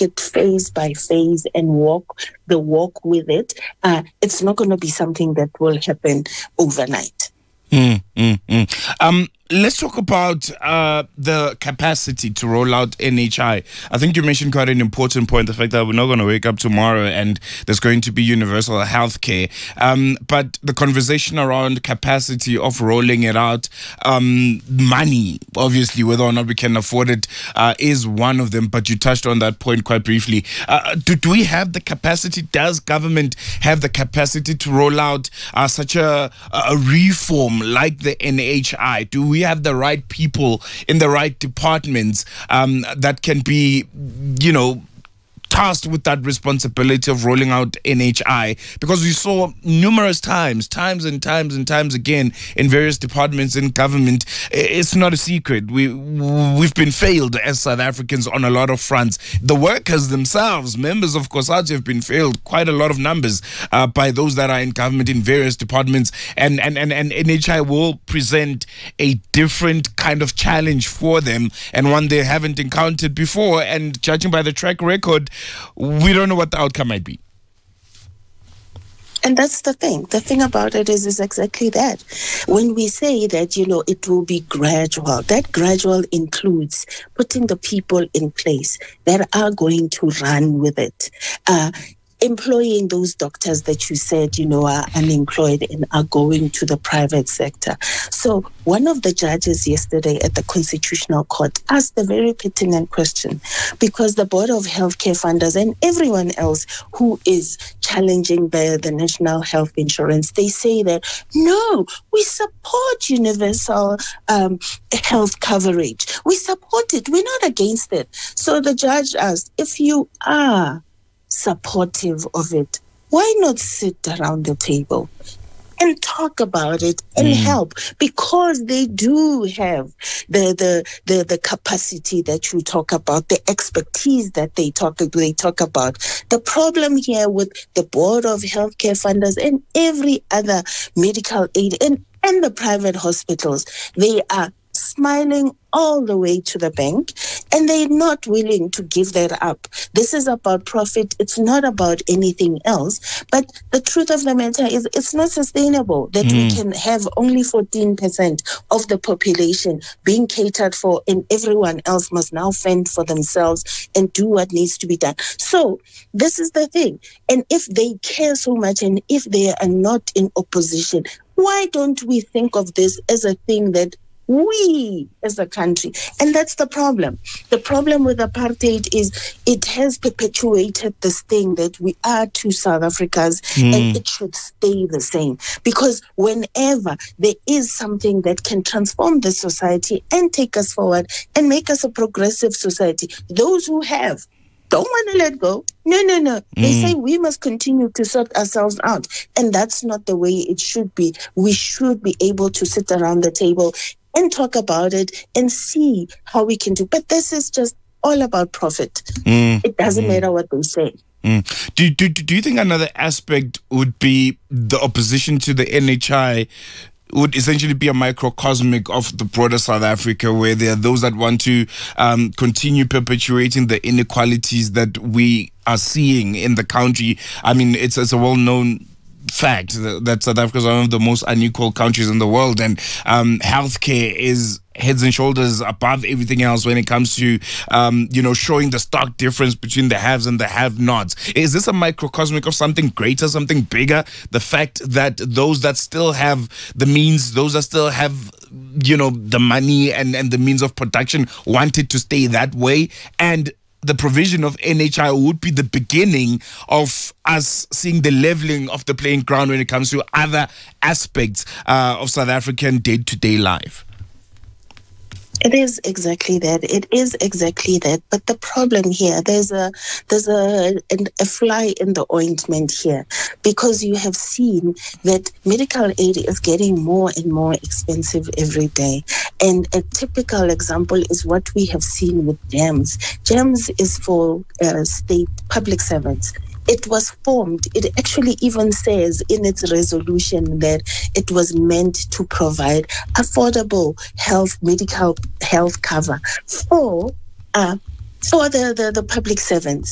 it phase by phase and walk the walk with it. It's not going to be something that will happen overnight. Let's talk about the capacity to roll out NHI. I think you mentioned quite an important point, the fact that we're not going to wake up tomorrow and there's going to be universal health care. But the conversation around capacity of rolling it out, money, obviously, whether or not we can afford it, is one of them. But you touched on that point quite briefly. Do we have the capacity? Does government have the capacity to roll out such a reform like the NHI? Do we have the right people in the right departments that can be, tasked with that responsibility of rolling out NHI? Because we saw numerous times and times again in various departments in government. It's not a secret. We've been failed as South Africans on a lot of fronts. The workers themselves, members of COSATU, have been failed quite a lot of numbers by those that are in government in various departments. And NHI will present a different kind of challenge for them, and one they haven't encountered before. And judging by the track record, we don't know what the outcome might be. And that's the thing. The thing about it is exactly that. When we say that, it will be gradual, that gradual includes putting the people in place that are going to run with it. Employing those doctors that you said, are unemployed and are going to the private sector. So one of the judges yesterday at the Constitutional Court asked a very pertinent question, because the Board of Healthcare Funders and everyone else who is challenging the national health insurance, they say that, no, we support universal health coverage. We support it. We're not against it. So the judge asked, if you are supportive of it, why not sit around the table and talk about it and help? Because they do have the capacity that you talk about, the expertise that they talk about. The problem here with the Board of Healthcare Funders and every other medical aid and the private hospitals, they are smiling all the way to the bank, and they're not willing to give that up. This is about profit. It's not about anything else. But the truth of the matter is it's not sustainable that we can have only 14% of the population being catered for, and everyone else must now fend for themselves and do what needs to be done. So this is the thing. And if they care so much, and if they are not in opposition, why don't we think of this as a thing that we as a country? And that's the problem. The problem with apartheid is it has perpetuated this thing that we are two South Africas and it should stay the same. Because whenever there is something that can transform the society and take us forward and make us a progressive society, those who have don't want to let go. No. They say we must continue to sort ourselves out. And that's not the way it should be. We should be able to sit around the table and talk about it and see how we can do. But this is just all about profit. It doesn't matter what they say. Do you think another aspect would be the opposition to the NHI would essentially be a microcosmic of the broader South Africa, where there are those that want to continue perpetuating the inequalities that we are seeing in the country? I mean, it's a well-known fact that South Africa is one of the most unequal countries in the world, and healthcare is heads and shoulders above everything else when it comes to showing the stark difference between the haves and the have-nots. Is this a microcosmic of something greater, something bigger? The fact that those that still have the means, those that still have the money and the means of production, want it to stay that way, and the provision of NHI would be the beginning of us seeing the leveling of the playing ground when it comes to other aspects of South African day-to-day life. It is exactly that. It is exactly that. But the problem here, there's a fly in the ointment here, because you have seen that medical aid is getting more and more expensive every day. And a typical example is what we have seen with GEMS. GEMS is for state public servants. It was formed, it actually even says in its resolution that it was meant to provide affordable medical health cover for the public servants.